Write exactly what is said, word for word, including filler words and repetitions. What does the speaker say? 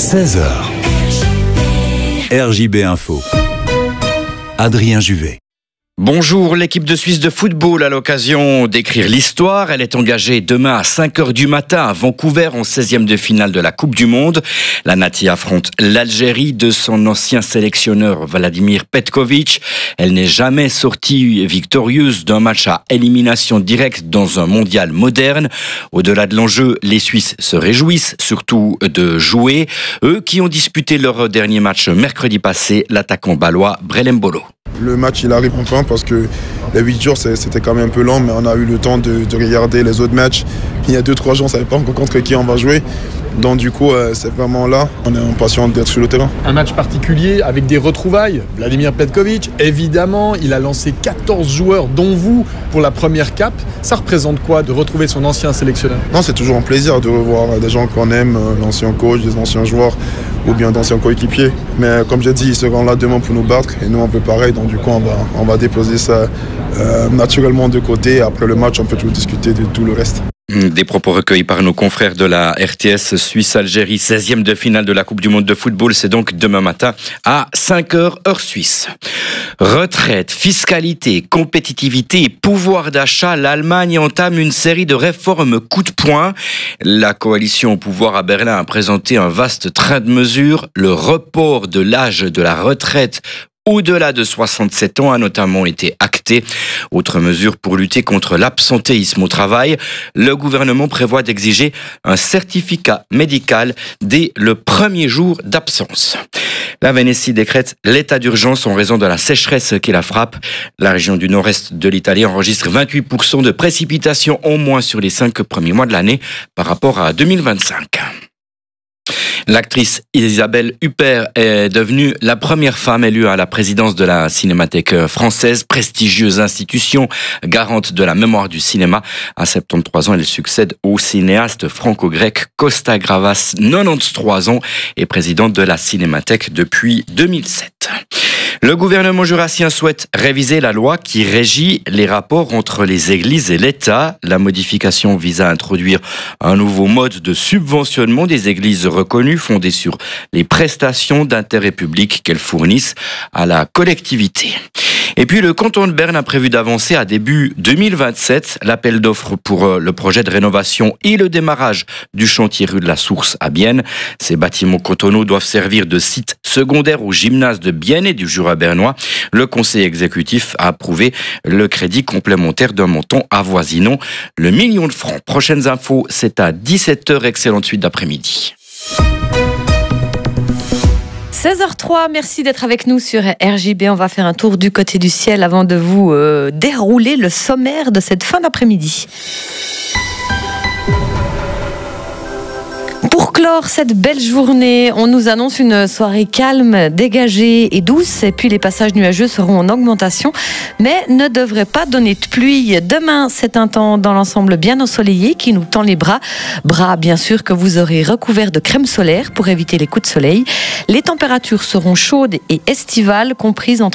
seize heures. R J B Info. Adrien Juvet. Bonjour, l'équipe de Suisse de football a l'occasion d'écrire l'histoire. Elle est engagée demain à cinq heures du matin à Vancouver en seizième de finale de la Coupe du Monde. La Nati affronte l'Algérie de son ancien sélectionneur Vladimir Petković. Elle n'est jamais sortie victorieuse d'un match à élimination directe dans un mondial moderne. Au-delà de l'enjeu, les Suisses se réjouissent surtout de jouer. Eux qui ont disputé leur dernier match mercredi passé, l'attaquant balois Brelem Bolo. Le match il arrive enfin parce que les huit jours c'était quand même un peu lent, mais on a eu le temps de, de regarder les autres matchs. Il y a deux trois jours on ne savait pas encore contre qui on va jouer. Donc du coup euh, c'est vraiment là, on est impatient d'être sur le terrain. Un match particulier avec des retrouvailles. Vladimir Petković, évidemment, il a lancé quatorze joueurs dont vous pour la première cape. Ça représente quoi de retrouver son ancien sélectionneur? Non, c'est toujours un plaisir de revoir des gens qu'on aime, l'ancien coach, des anciens joueurs ou bien d'anciens coéquipiers. Mais comme j'ai dit, ils seront là demain pour nous battre et nous on peut pareil. Donc du coup on va, on va déposer ça euh, naturellement de côté. Après le match on peut toujours discuter de tout le reste. Des propos recueillis par nos confrères de la R T S Suisse-Algérie, seizième de finale de la Coupe du Monde de football. C'est donc demain matin à cinq heures, heure suisse. Retraite, fiscalité, compétitivité et pouvoir d'achat, l'Allemagne entame une série de réformes coup de poing. La coalition au pouvoir à Berlin a présenté un vaste train de mesures. Le report de l'âge de la retraite au-delà de soixante-sept ans a notamment été acté. Autre mesure pour lutter contre l'absentéisme au travail, le gouvernement prévoit d'exiger un certificat médical dès le premier jour d'absence. La Vénétie décrète l'état d'urgence en raison de la sécheresse qui la frappe. La région du nord-est de l'Italie enregistre vingt-huit pour cent de précipitations en moins sur les cinq premiers mois de l'année par rapport à deux mille vingt-cinq. L'actrice Isabelle Huppert est devenue la première femme élue à la présidence de la Cinémathèque française, prestigieuse institution garante de la mémoire du cinéma. À soixante-treize ans, elle succède au cinéaste franco-grec Costa Gavras, quatre-vingt-treize ans, et présidente de la Cinémathèque depuis deux mille sept. Le gouvernement jurassien souhaite réviser la loi qui régit les rapports entre les églises et l'État. La modification vise à introduire un nouveau mode de subventionnement des églises reconnues fondé sur les prestations d'intérêt public qu'elles fournissent à la collectivité. Et puis le canton de Berne a prévu d'avancer à début deux mille vingt-sept l'appel d'offres pour le projet de rénovation et le démarrage du chantier rue de la Source à Bienne. Ces bâtiments cantonaux doivent servir de site secondaire au gymnase de Bienne et du Jura bernois. Le conseil exécutif a approuvé le crédit complémentaire d'un montant avoisinant le million de francs. Prochaines infos, c'est à dix-sept heures. Excellente suite d'après-midi. seize heures trois, merci d'être avec nous sur R J B. On va faire un tour du côté du ciel avant de vous euh, dérouler le sommaire de cette fin d'après-midi. Pour clore cette belle journée, on nous annonce une soirée calme, dégagée et douce. Et puis les passages nuageux seront en augmentation, mais ne devraient pas donner de pluie. Demain, c'est un temps dans l'ensemble bien ensoleillé qui nous tend les bras. Bras, bien sûr, que vous aurez recouverts de crème solaire pour éviter les coups de soleil. Les températures seront chaudes et estivales, comprises entre